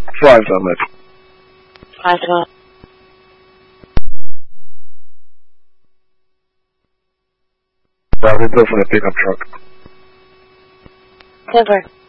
Flies on it. Flies on. Bravo, go for the pickup truck. Silver.